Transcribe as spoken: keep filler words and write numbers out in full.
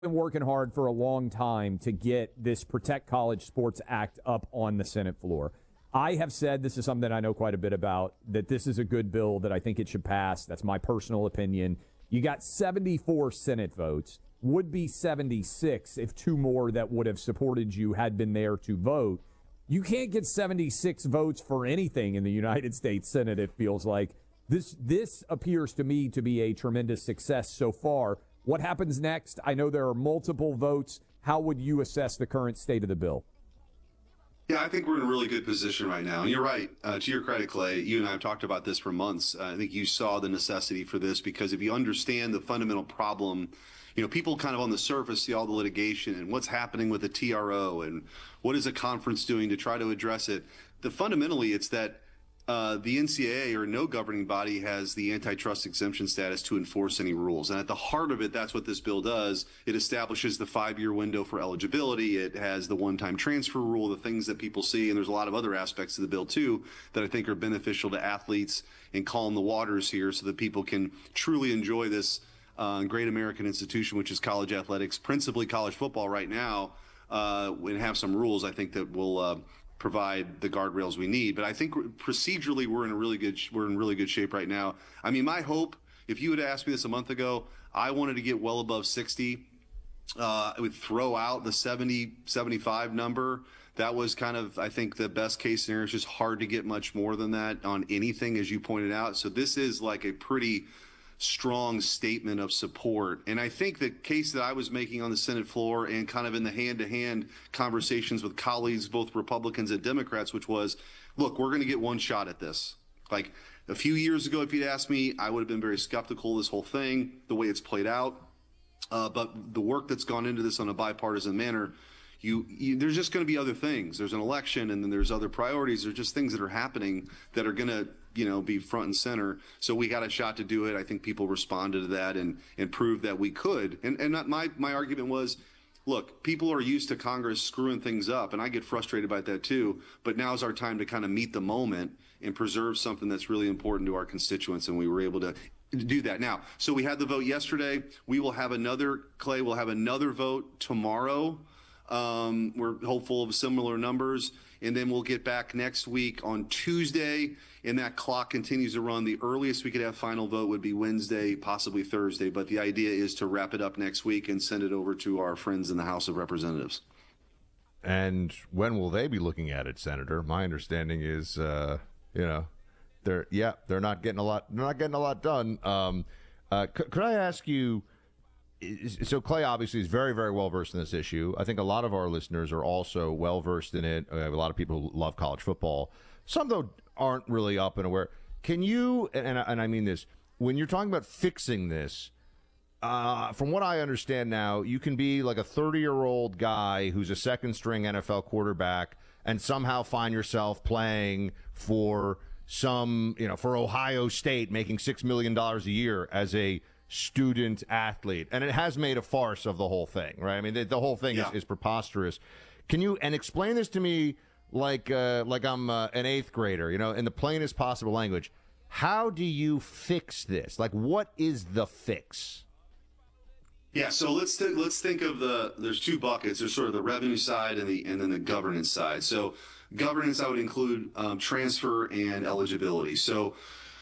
been working hard for a long time to get this Protect College Sports Act up on the Senate floor. I have said, this is something I know quite a bit about, that this is a good bill, that I think it should pass. That's my personal opinion. You got seventy-four Senate votes, would be seventy-six if two more that would have supported you had been there to vote. You can't get seventy-six votes for anything in the United States Senate, it feels like. This this appears to me to be a tremendous success so far. What happens next? I know there are multiple votes. How would you assess the current state of the bill? Yeah, I think we're in a really good position right now. And you're right. Uh, to your credit, Clay, you and I have talked about this for months. Uh, I think you saw the necessity for this because if you understand the fundamental problem, you know, people kind of on the surface see all the litigation and what's happening with the T R O and what is a conference doing to try to address it. The fundamentally, it's that uh, the N C double A or no governing body has the antitrust exemption status to enforce any rules. And at the heart of it, that's what this bill does. It establishes the five-year window for eligibility. It has the one-time transfer rule, the things that people see. And there's a lot of other aspects of the bill, too, that I think are beneficial to athletes and calm the waters here so that people can truly enjoy this uh, great American institution, which is college athletics, principally college football right now, uh, and have some rules I think that will uh, provide the guardrails we need. But I think procedurally we're in a really good we're in really good shape right now. I mean, my hope, if you had asked me this a month ago, I wanted to get well above sixty. Uh, I would throw out the seventy, seventy-five number. That was kind of, I think, the best case scenario. It's just hard to get much more than that on anything, as you pointed out. So this is like a pretty strong statement of support. And I think the case that I was making on the Senate floor and kind of in the hand-to-hand conversations with colleagues, both Republicans and Democrats, which was, look, we're going to get one shot at this. Like a few years ago, if you'd asked me, I would have been very skeptical of this whole thing, the way it's played out. Uh, but the work that's gone into this on a bipartisan manner, You, you, there's just going to be other things. There's an election, and then there's other priorities. There's just things that are happening that are going to, you know, be front and center. So we got a shot to do it. I think people responded to that and and proved that we could. And and not, my my argument was, look, people are used to Congress screwing things up, and I get frustrated by that too. But now's our time to kind of meet the moment and preserve something that's really important to our constituents, and we were able to do that. Now, so we had the vote yesterday. We will have another, Clay, we'll have another vote tomorrow. Um, we're hopeful of similar numbers, and then we'll get back next week on Tuesday, and that clock continues to run. The earliest we could have final vote would be Wednesday, possibly Thursday, but the idea is to wrap it up next week and send it over to our friends in the House of Representatives. And when will they be looking at it, Senator? My understanding is, uh, you know, they're yeah, they're not getting a lot. They're not getting a lot done. Um, uh, c- could I ask you? So Clay obviously is very, very well versed in this issue. I think a lot of our listeners are also well versed in it. We have a lot of people who love college football. Some, though, aren't really up and aware. Can you, and, and I mean this, when you're talking about fixing this, uh, from what I understand now, you can be like a thirty-year-old guy who's a second-string N F L quarterback and somehow find yourself playing for some, you know, for Ohio State, making six million dollars a year as a student athlete, and it has made a farce of the whole thing, right? I mean, the, the whole thing yeah. is, is preposterous. Can you and explain this to me like uh, like I'm uh, an eighth grader, you know, in the plainest possible language? How do you fix this? Like, what is the fix? Yeah, so let's th- let's think of the. There's two buckets. There's sort of the revenue side and the and then the governance side. So governance, I would include um, transfer and eligibility. So